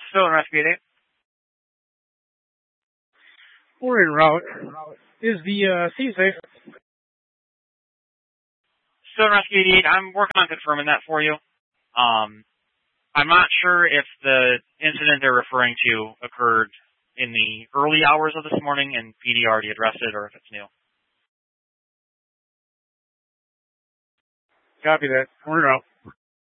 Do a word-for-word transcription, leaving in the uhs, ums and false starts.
Still in Rescue eight. We're en route. Is the uh, scene safe? Still in Rescue eighty-eight. I'm working on confirming that for you. Um, I'm not sure if the incident they're referring to occurred in the early hours of this morning and P D already addressed it, or if it's new. Copy that. We're en route.